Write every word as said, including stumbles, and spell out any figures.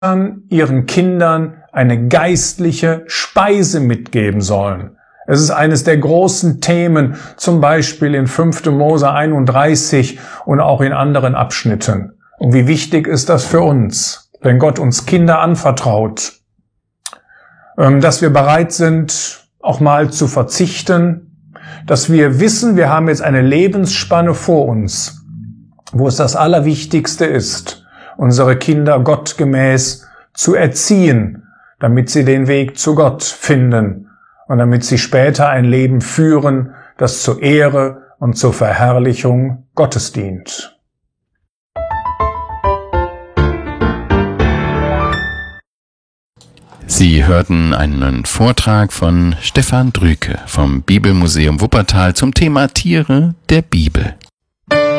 ihren Kindern eine geistliche Speise mitgeben sollen. Es ist eines der großen Themen, zum Beispiel in fünfter Mose einunddreißig und auch in anderen Abschnitten. Und wie wichtig ist das für uns, wenn Gott uns Kinder anvertraut, dass wir bereit sind, auch mal zu verzichten, dass wir wissen, wir haben jetzt eine Lebensspanne vor uns, wo es das Allerwichtigste ist, unsere Kinder gottgemäß zu erziehen, damit sie den Weg zu Gott finden und damit sie später ein Leben führen, das zur Ehre und zur Verherrlichung Gottes dient. Sie hörten einen Vortrag von Stefan Drüke vom Bibelmuseum Wuppertal zum Thema Tiere der Bibel.